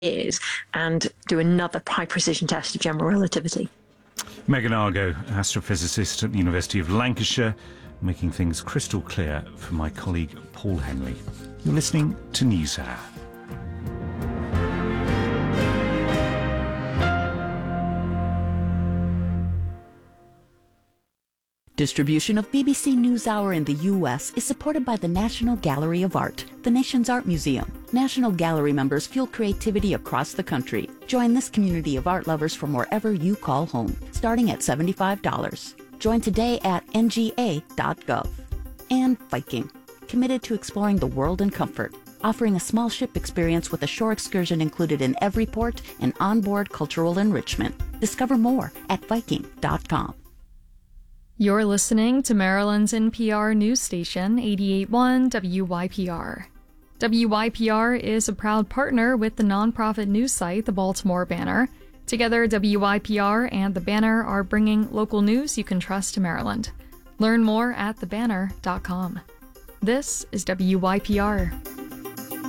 years and do another high precision test of general relativity. Megan Argo, astrophysicist at the University of Lancashire, making things crystal clear for my colleague Paul Henley. You're listening to NewsHour. Distribution of BBC NewsHour in the U.S. is supported by the National Gallery of Art, the nation's art museum. National Gallery members fuel creativity across the country. Join this community of art lovers from wherever you call home, starting at $75. Join today at nga.gov. And Viking, committed to exploring the world in comfort, offering a small ship experience with a shore excursion included in every port and onboard cultural enrichment. Discover more at Viking.com. You're listening to Maryland's NPR news station, 88.1 WYPR. WYPR is a proud partner with the nonprofit news site, The Baltimore Banner. Together, WYPR and The Banner are bringing local news you can trust to Maryland. Learn more at thebanner.com. This is WYPR.